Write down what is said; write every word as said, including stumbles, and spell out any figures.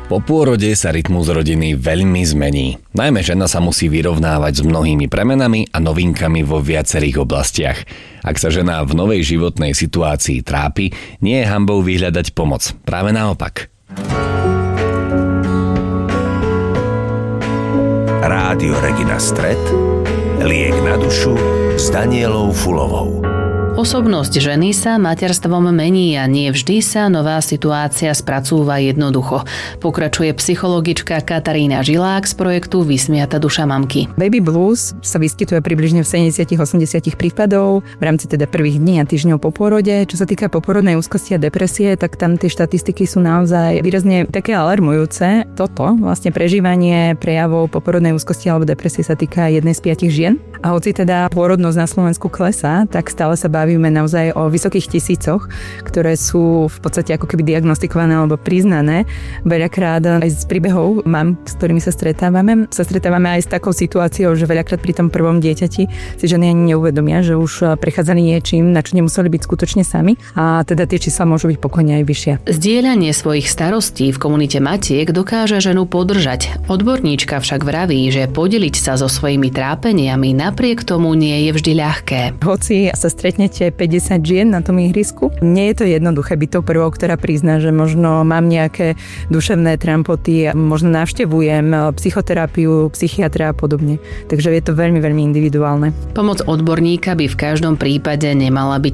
Po pôrode sa rytmus rodiny veľmi zmení. Najmä žena sa musí vyrovnávať s mnohými premenami a novinkami vo viacerých oblastiach. Ak sa žena v novej životnej situácii trápi, nie je hanbou vyhľadať pomoc. Práve naopak. Rádio Regina Stret, liek na dušu s Danielou Fulovou. Osobnosť ženy sa materstvom mení a nie vždy sa nová situácia spracúva jednoducho. Pokračuje psychologička Katarína Žilák z projektu Vysmiata duša mamky. Baby blues sa vyskytuje približne v sedemdesiat až osemdesiat prípadov v rámci teda prvých dní a týždňov po pôrode. Čo sa týka poporodnej úzkosti a depresie, tak tam tie štatistiky sú naozaj výrazne také alarmujúce. Toto vlastne prežívanie prejavov poporodnej úzkosti alebo depresie sa týka jednej z piatich žien. A hoci teda pôrodnosť na Slovensku klesá, tak stále sa bavíme naozaj o vysokých tisícoch, ktoré sú v podstate ako keby diagnostikované alebo priznané. Veľakrát aj z príbehov mám, s ktorými sa stretávame, sa stretávame aj s takou situáciou, že veľakrát pri tom prvom dieťati si ženy ani neuvedomia, že už prechádzali niečím, na čo nemuseli byť skutočne sami, a teda tie čísla môžu byť pokojne aj vyššie. Zdieľanie svojich starostí v komunite matiek dokáže ženu podržať. Odborníčka však vraví, že podeliť sa so svojimi trápeniami napriek tomu nie je vždy ľahké. Hoci sa stretnete päťdesiat žien na tom ihrisku, nie je to jednoduché byť tou prvou, ktorá prizná, že možno mám nejaké duševné trampoty, možno navštevujem psychoterapiu, psychiatra a podobne. Takže je to veľmi, veľmi individuálne. Pomoc odborníka by v každom prípade nemala byť